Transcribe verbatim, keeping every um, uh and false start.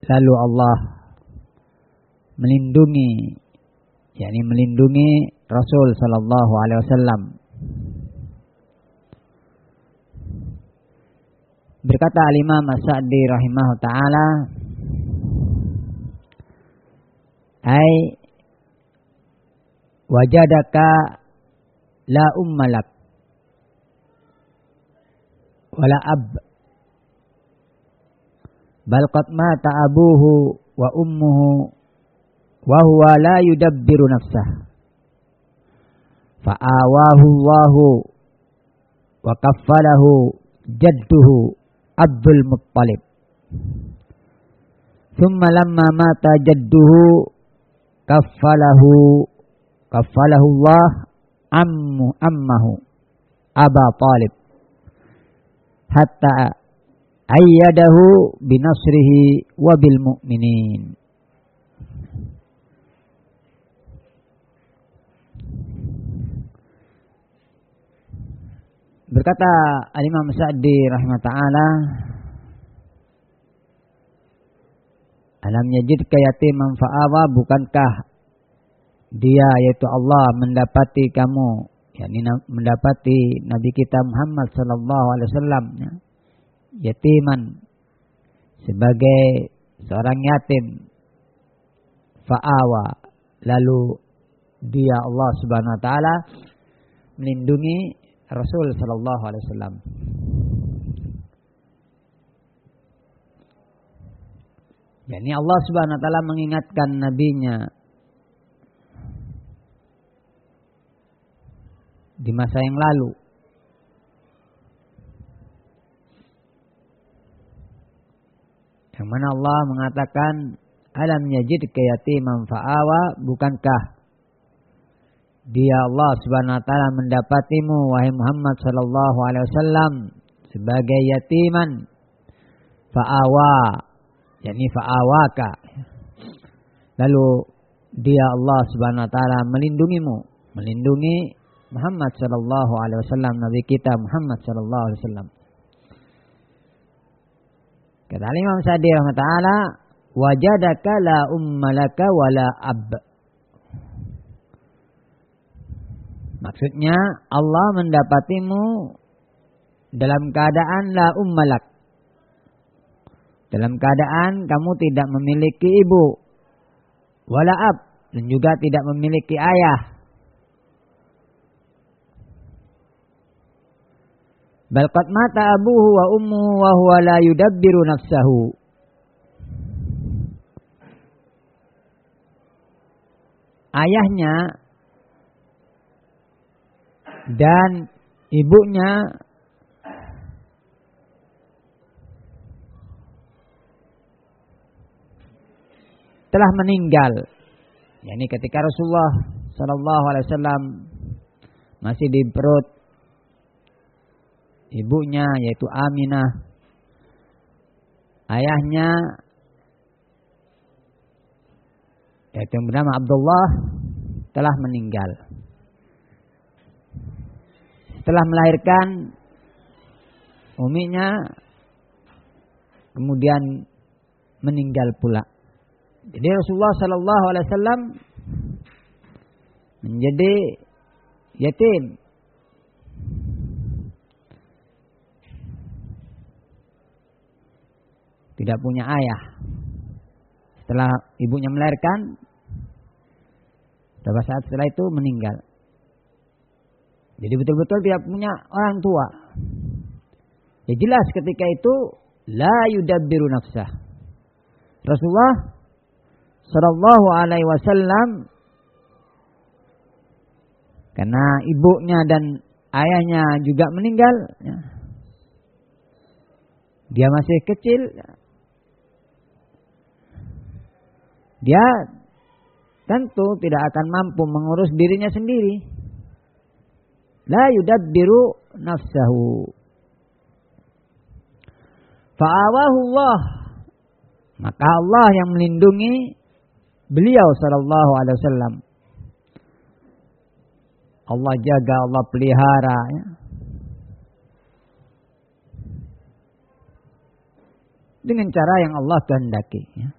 lalu Allah melindungi, yakni melindungi Rasul sallallahu alaihi wasallam. Berkata Al-Imam As-Sa'di rahimahu ta'ala, ai wajadaka la ummalak wala ab bal qad mata abuhu wa ummuhu wa huwa la yudabbiru nafsah fa awahu Allahu wa kaffalahu jadduhu Abdul Muttalib. Thumma lamma mata jadduhu kaffalahu kaffalahu Allah ammu ammahu Aba Talib hatta ayyadahu binasrihi wa bil mu'minin. Berkata Al-Imam Sa'di rahimah ta'ala, alam yajidka yatiman fa'awa, bukankah dia yaitu Allah mendapati kamu, yakni mendapati Nabi kita Muhammad sallallahu alaihi wasallam ya, yatiman, sebagai seorang yatim, fa'awa, lalu dia Allah subhanahu wa ta'ala melindungi Rasul sallallahu alaihi wasallam. Yani Allah subhanahu wa ta'ala mengingatkan nabinya di masa yang lalu. Yang mana Allah mengatakan, alam yajidka yatiman fa'awa, bukankah dia Allah subhanahu wa ta'ala mendapatimu wahai Muhammad sallallahu alaihi wasallam sebagai yatiman, fa'awa, yakni fa'awaka, lalu dia Allah subhanahu wa ta'ala melindungimu, melindungi Muhammad sallallahu alaihi wasallam, Nabi kita Muhammad sallallahu alaihi wasallam. Kata Imam Sa'di rahimahullah ta'ala, wajadaka la ummalaka wala ab. Maksudnya Allah mendapatimu dalam keadaan la ummalak, dalam keadaan kamu tidak memiliki ibu, wala ab, dan juga tidak memiliki ayah. Bal qad mata abuhu wa ummuhu wa huwa la yudabbiru nafsahu. Ayahnya dan ibunya telah meninggal. Yani ketika Rasulullah sallallahu alaihi wasallam masih di perut ibunya yaitu Aminah, ayahnya yaitu yang bernama Abdullah telah meninggal. Setelah melahirkan uminya kemudian meninggal pula. Jadi Rasulullah sallallahu alaihi wasallam menjadi yatim. Tidak punya ayah. Setelah ibunya melahirkan, beberapa saat setelah itu meninggal. Jadi betul-betul tidak punya orang tua. Ya jelas ketika itu la yudabbiru nafsah. Rasulullah sallallahu alaihi wasallam karena ibunya dan ayahnya juga meninggal, ya, dia masih kecil, dia tentu tidak akan mampu mengurus dirinya sendiri. La yudabbiru nafsahu. Fa'awahu Allah, maka Allah yang melindungi beliau sallallahu alaihi wasallam. Allah jaga, Allah pelihara, ya. Dengan cara yang Allah kehendaki, ya.